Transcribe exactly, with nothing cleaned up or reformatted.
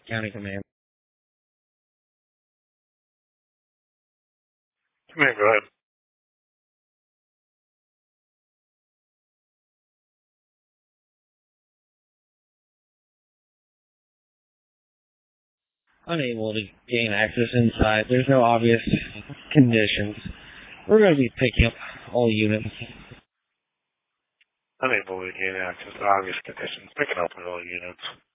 County Command. Command, go ahead. Unable to gain access inside. There's no obvious conditions. We're going to be picking up all units. Unable to gain access to obvious conditions. Picking up all units.